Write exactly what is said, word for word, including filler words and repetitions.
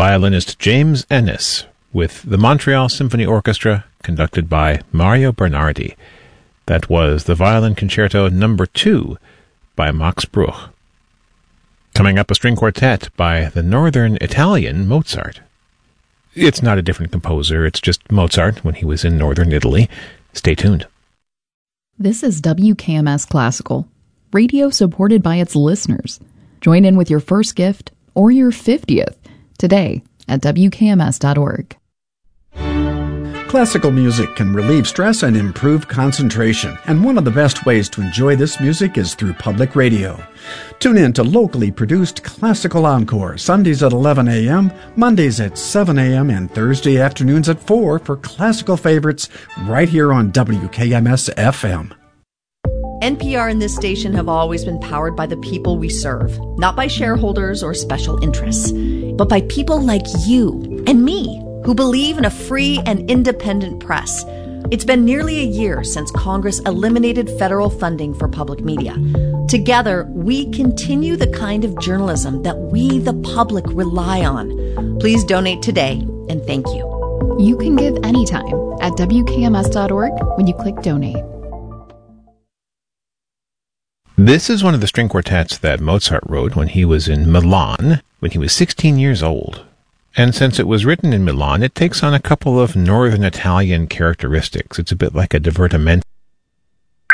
violinist James Ennis with the Montreal Symphony Orchestra, conducted by Mario Bernardi. That was the Violin Concerto Number two by Max Bruch. Coming up, a string quartet by the Northern Italian Mozart. It's not a different composer, it's just Mozart when he was in Northern Italy. Stay tuned. This is W K M S Classical, radio supported by its listeners. Join in with your first gift or your fiftieth today at W K M S dot org. Classical music can relieve stress and improve concentration, and one of the best ways to enjoy this music is through public radio. Tune in to locally produced Classical Encore, Sundays at eleven a.m., Mondays at seven a.m., and Thursday afternoons at four for classical favorites right here on W K M S F M. N P R and this station have always been powered by the people we serve, not by shareholders or special interests, but by people like you and me, who believe in a free and independent press. It's been nearly a year since Congress eliminated federal funding for public media. Together, we continue the kind of journalism that we, the public, rely on. Please donate today, and thank you. You can give anytime at W K M S dot org when you click Donate. This is one of the string quartets that Mozart wrote when he was in Milan, when he was sixteen years old. And since it was written in Milan, it takes on a couple of northern Italian characteristics. It's a bit like a divertimento